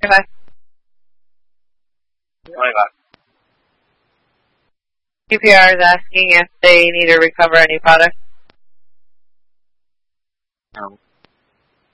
by. QPR is asking if they need to recover any product. No.